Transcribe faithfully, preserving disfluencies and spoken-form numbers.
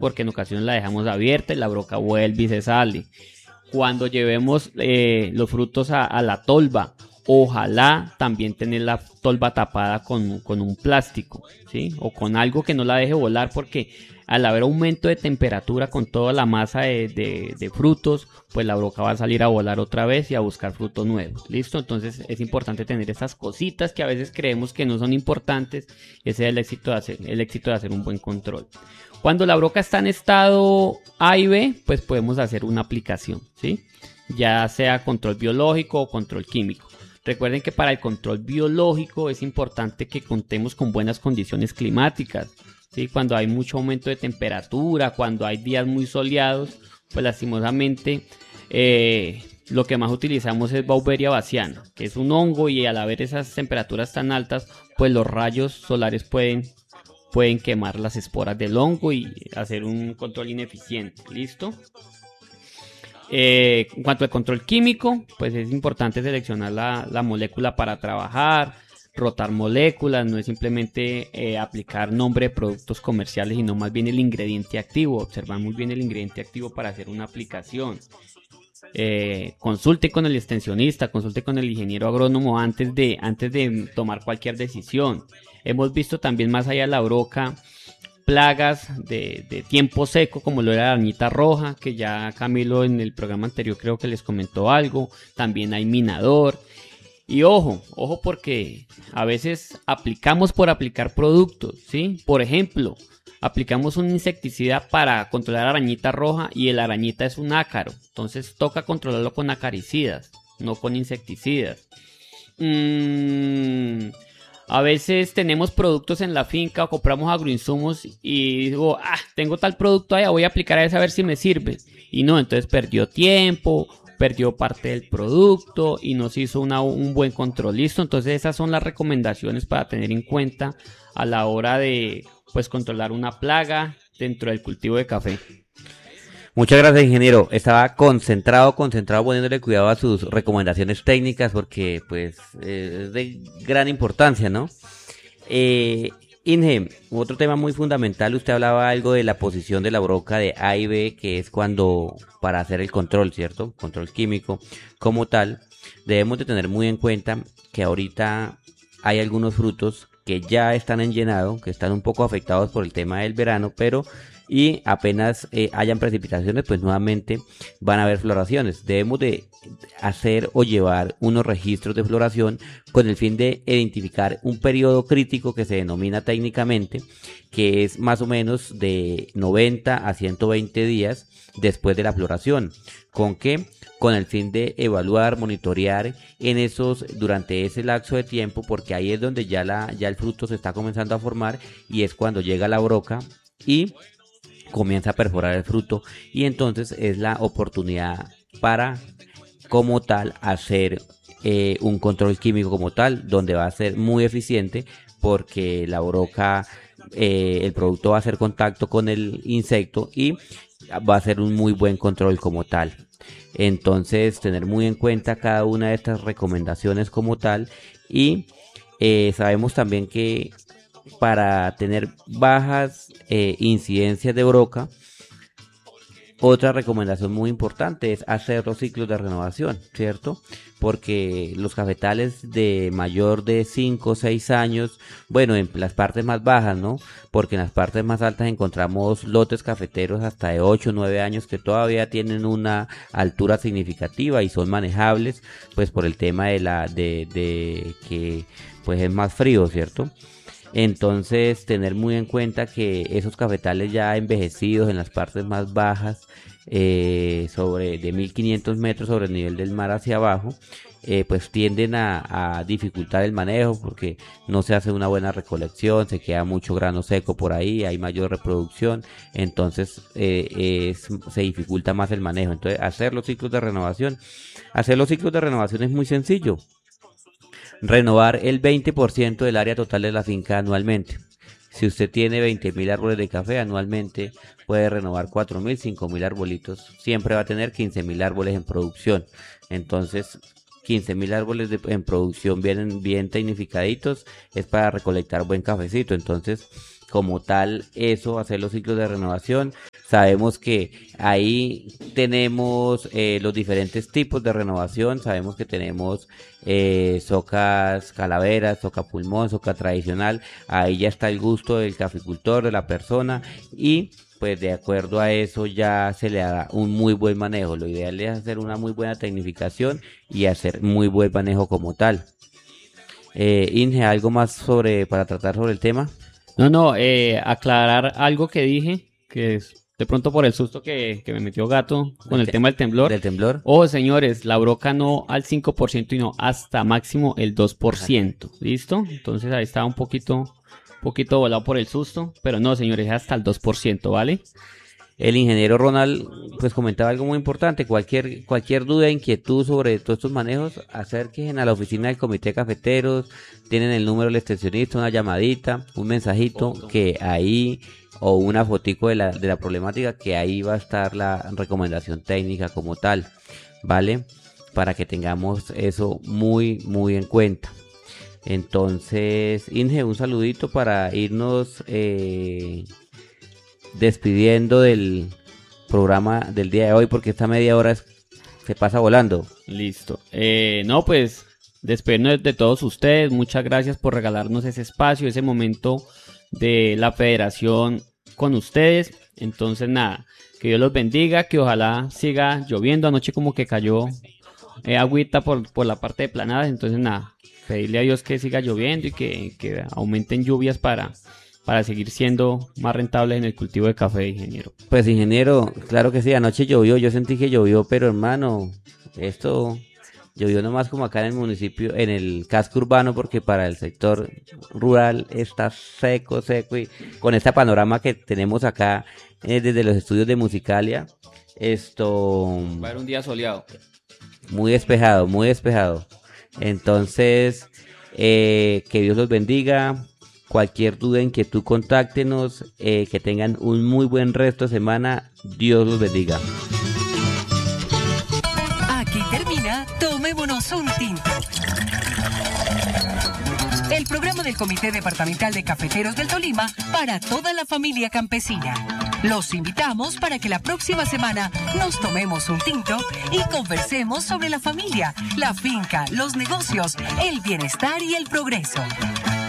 porque en ocasiones la dejamos abierta y la broca vuelve y se sale. Cuando llevemos eh, los frutos a, a la tolva, ojalá también tener la tolva tapada con, con un plástico, ¿sí? O con algo que no la deje volar, porque al haber aumento de temperatura con toda la masa de, de, de frutos, pues la broca va a salir a volar otra vez y a buscar frutos nuevos. ¿Listo? Entonces es importante tener esas cositas que a veces creemos que no son importantes. Ese es el éxito de hacer, el éxito de hacer un buen control. Cuando la broca está en estado A y B, pues podemos hacer una aplicación, ¿sí? Ya sea control biológico o control químico. Recuerden que para el control biológico es importante que contemos con buenas condiciones climáticas, ¿sí? Cuando hay mucho aumento de temperatura, cuando hay días muy soleados, pues lastimosamente eh, lo que más utilizamos es Beauveria baciana, que es un hongo, y al haber esas temperaturas tan altas, pues los rayos solares pueden, pueden quemar las esporas del hongo y hacer un control ineficiente. ¿Listo? Eh, en cuanto al control químico, pues es importante seleccionar la, la molécula para trabajar, rotar moléculas, no es simplemente eh, aplicar nombre de productos comerciales, sino más bien el ingrediente activo, observar muy bien el ingrediente activo para hacer una aplicación. Eh, consulte con el extensionista, consulte con el ingeniero agrónomo antes de, antes de tomar cualquier decisión. Hemos visto también más allá de la broca plagas de, de tiempo seco, como lo era la arañita roja, que ya Camilo en el programa anterior creo que les comentó algo. También hay minador. Y ojo, ojo, porque a veces aplicamos por aplicar productos, ¿sí? Por ejemplo, aplicamos un insecticida para controlar arañita roja y el arañita es un ácaro. Entonces toca controlarlo con acaricidas, no con insecticidas. Mmm... A veces tenemos productos en la finca o compramos agroinsumos y digo, ah, tengo tal producto allá, voy a aplicar a ese a ver si me sirve. Y no, entonces perdió tiempo, perdió parte del producto y no se hizo una, un buen control. Listo, entonces esas son las recomendaciones para tener en cuenta a la hora de, pues, controlar una plaga dentro del cultivo de café. Muchas gracias, ingeniero. Estaba concentrado, concentrado poniéndole cuidado a sus recomendaciones técnicas porque pues eh, es de gran importancia, ¿no? Eh, Inge, otro tema muy fundamental, usted hablaba algo de la posición de la broca de A y B, que es cuando para hacer el control, ¿cierto? Control químico como tal. Debemos de tener muy en cuenta que ahorita hay algunos frutos que ya están en llenado, que están un poco afectados por el tema del verano, pero y apenas eh, hayan precipitaciones, pues nuevamente van a haber floraciones. Debemos de hacer o llevar unos registros de floración con el fin de identificar un periodo crítico que se denomina técnicamente, que es más o menos de noventa a ciento veinte días después de la floración. ¿Con qué? Con el fin de evaluar, monitorear en esos, durante ese lapso de tiempo, porque ahí es donde ya, la, ya el fruto se está comenzando a formar y es cuando llega la broca y comienza a perforar el fruto, y entonces es la oportunidad para como tal hacer eh, un control químico como tal, donde va a ser muy eficiente porque la broca, eh, el producto va a hacer contacto con el insecto y va a ser un muy buen control como tal. Entonces tener muy en cuenta cada una de estas recomendaciones como tal, y eh, sabemos también que para tener bajas eh, incidencias de broca, otra recomendación muy importante es hacer los ciclos de renovación, ¿cierto? Porque los cafetales de mayor de cinco o seis años, bueno, en las partes más bajas, ¿no? Porque en las partes más altas encontramos lotes cafeteros hasta de ocho o nueve años que todavía tienen una altura significativa y son manejables, pues por el tema de la de, de que pues es más frío, ¿cierto? Entonces tener muy en cuenta que esos cafetales ya envejecidos en las partes más bajas, eh, sobre de mil quinientos metros sobre el nivel del mar hacia abajo, eh, pues tienden a, a dificultar el manejo porque no se hace una buena recolección, se queda mucho grano seco por ahí, hay mayor reproducción, entonces eh, es, se dificulta más el manejo. Entonces hacer los ciclos de renovación, hacer los ciclos de renovación es muy sencillo. Renovar el veinte por ciento del área total de la finca anualmente. Si usted tiene veinte mil árboles de café anualmente, puede renovar cuatro mil, cinco mil arbolitos. Siempre va a tener quince mil árboles en producción. Entonces, quince mil árboles de, en producción bien, bien tecnificaditos es para recolectar buen cafecito. Entonces, como tal eso, hacer los ciclos de renovación. Sabemos que ahí tenemos eh, los diferentes tipos de renovación. Sabemos que tenemos eh, socas calaveras, soca pulmón, soca tradicional. Ahí ya está el gusto del caficultor, de la persona, y pues de acuerdo a eso ya se le da un muy buen manejo. Lo ideal es hacer una muy buena tecnificación y hacer muy buen manejo como tal. Eh, Inge, ¿algo más sobre para tratar sobre el tema? No, no, eh, aclarar algo que dije, que es de pronto por el susto que, que me metió Gato con el, el te tema del temblor. Del temblor. Oh, señores, la broca no al cinco por ciento y no hasta máximo el dos por ciento. Ajá. ¿Listo? Entonces ahí estaba un poquito, poquito volado por el susto, pero no, señores, es hasta el dos por ciento, ¿vale? El ingeniero Ronald pues comentaba algo muy importante. Cualquier cualquier duda, inquietud sobre todos estos manejos, acérquense a la oficina del Comité de Cafeteros. Tienen el número del extensionista, una llamadita, un mensajito, Foto. que ahí, o una fotico de la, de la problemática, que ahí va a estar la recomendación técnica como tal, ¿vale? Para que tengamos eso muy, muy en cuenta. Entonces, Inge, un saludito para irnos eh, despidiendo del programa del día de hoy, porque esta media hora es, se pasa volando. Listo. Eh, no, pues, despedirnos de todos ustedes. Muchas gracias por regalarnos ese espacio, ese momento de la federación con ustedes. Entonces, nada, que Dios los bendiga, que ojalá siga lloviendo. Anoche como que cayó eh, agüita por, por la parte de planadas. Entonces, nada, pedirle a Dios que siga lloviendo y que, que aumenten lluvias para... para seguir siendo más rentables en el cultivo de café, ingeniero. Pues, ingeniero, claro que sí, anoche llovió, yo sentí que llovió, pero hermano, esto llovió nomás como acá en el municipio, en el casco urbano, porque para el sector rural está seco, seco, y con este panorama que tenemos acá eh, desde los estudios de Musicalia, esto... va a haber un día soleado. Muy despejado, muy despejado. Entonces, eh, que Dios los bendiga. Cualquier duda, inquietud, contáctenos. Eh, que tengan un muy buen resto de semana. Dios los bendiga. Aquí termina Tomémonos un Tinto, el programa del Comité Departamental de Cafeteros del Tolima para toda la familia campesina. Los invitamos para que la próxima semana nos tomemos un tinto y conversemos sobre la familia, la finca, los negocios, el bienestar y el progreso.